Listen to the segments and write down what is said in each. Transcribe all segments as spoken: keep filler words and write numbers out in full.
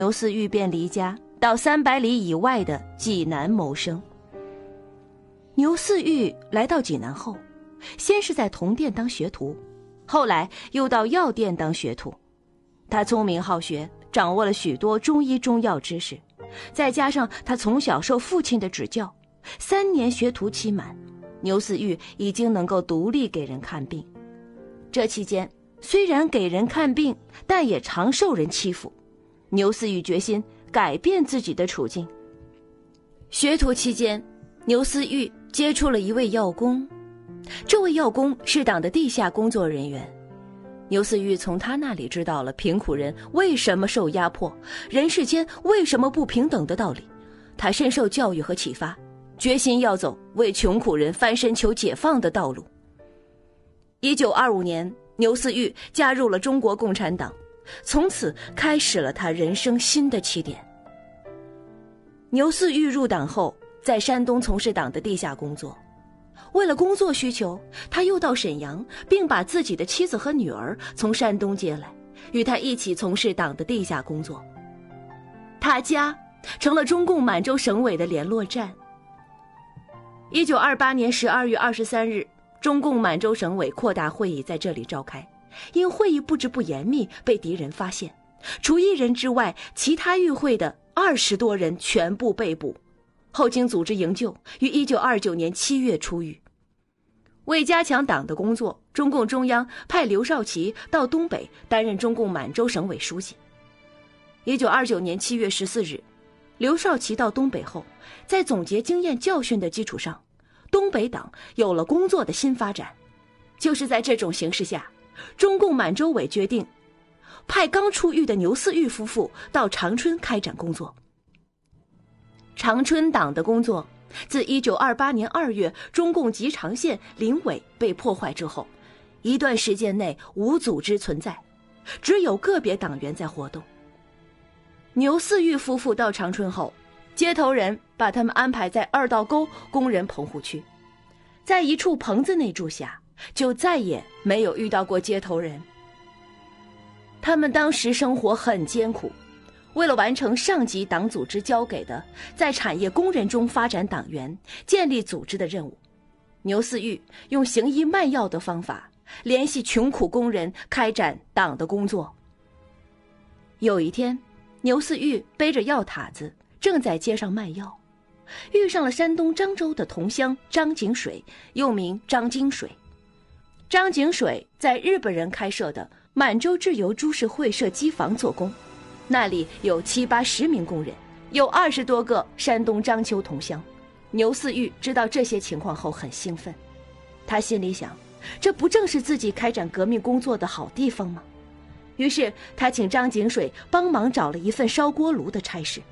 牛嗣玉便离家到三百里以外的济南谋生。牛嗣玉来到济南后，先是在铜店当学徒，后来又到药店当学徒。他聪明好学，掌握了许多中医中药知识，再加上他从小受父亲的指教，三年学徒期满，牛嗣玉已经能够独立给人看病。这期间虽然给人看病，但也常受人欺负。牛嗣玉决心改变自己的处境。学徒期间，牛嗣玉接触了一位药工，这位药工是党的地下工作人员。牛嗣玉从他那里知道了贫苦人为什么受压迫，人世间为什么不平等的道理。他深受教育和启发，决心要走为穷苦人翻身求解放的道路。一九二五年，牛嗣玉加入了中国共产党，从此开始了他人生新的起点。牛嗣玉入党后，在山东从事党的地下工作。为了工作需求，他又到沈阳，并把自己的妻子和女儿从山东接来，与他一起从事党的地下工作。他家成了中共满洲省委的联络站。一九二八年十二月二十三日，中共满洲省委扩大会议在这里召开，因会议布置不严密，被敌人发现，除一人之外，其他与会的二十多人全部被捕，后经组织营救，于一九二九年七月出狱。为加强党的工作，中共中央派刘少奇到东北担任中共满洲省委书记。一九二九年七月十四日，刘少奇到东北后，在总结经验教训的基础上，东北党有了工作的新发展。就是在这种形势下，中共满洲委决定派刚出狱的牛嗣玉夫妇到长春开展工作。长春党的工作自一九二八年二月中共吉长县临委被破坏之后，一段时间内无组织存在，只有个别党员在活动。牛嗣玉夫妇到长春后，接头人把他们安排在二道沟工人棚户区，在一处棚子内住下，就再也没有遇到过接头人。他们当时生活很艰苦，为了完成上级党组织交给的在产业工人中发展党员、建立组织的任务，牛嗣玉用行医卖药的方法联系穷苦工人开展党的工作。有一天，牛嗣玉背着药塔子正在街上卖药，遇上了山东漳州的同乡张景水，又名张金水。张景水在日本人开设的满洲制油株式会社机房做工，那里有七八十名工人，有二十多个山东章丘同乡。牛嗣玉知道这些情况后很兴奋，他心里想，这不正是自己开展革命工作的好地方吗？于是他请张景水帮忙找了一份烧锅炉的差事。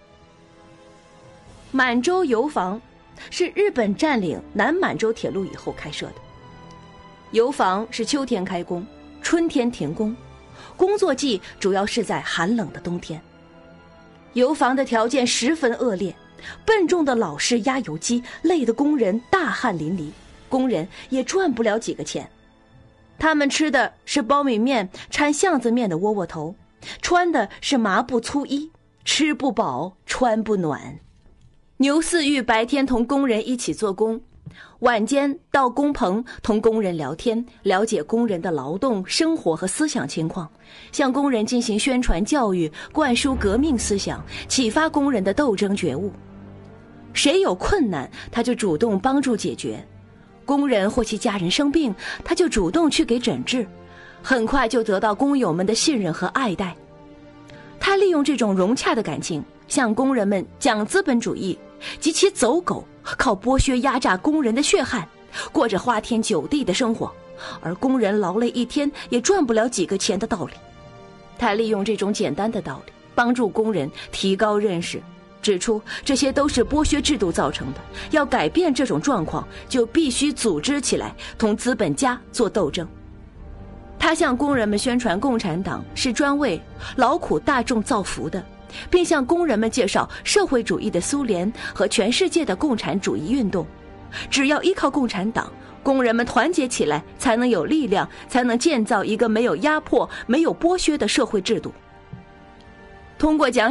满洲油坊是日本占领南满洲铁路以后开设的，油坊是秋天开工，春天停工，工作季主要是在寒冷的冬天。油坊的条件十分恶劣，笨重的老式压油机累得工人大汗淋漓，工人也赚不了几个钱。他们吃的是苞米面掺巷子面的窝窝头，穿的是麻布粗衣，吃不饱穿不暖。牛嗣玉白天同工人一起做工，晚间到工棚同工人聊天，了解工人的劳动、生活和思想情况，向工人进行宣传教育，灌输革命思想，启发工人的斗争觉悟。谁有困难，他就主动帮助解决。工人或其家人生病，他就主动去给诊治，很快就得到工友们的信任和爱戴。他利用这种融洽的感情，向工人们讲资本主义及其走狗靠剥削压榨工人的血汗，过着花天酒地的生活，而工人劳累一天也赚不了几个钱的道理。他利用这种简单的道理，帮助工人提高认识，指出这些都是剥削制度造成的，要改变这种状况，就必须组织起来，同资本家做斗争。他向工人们宣传共产党是专为劳苦大众造福的，并向工人们介绍社会主义的苏联和全世界的共产主义运动。只要依靠共产党，工人们团结起来，才能有力量，才能建造一个没有压迫、没有剥削的社会制度。 通过讲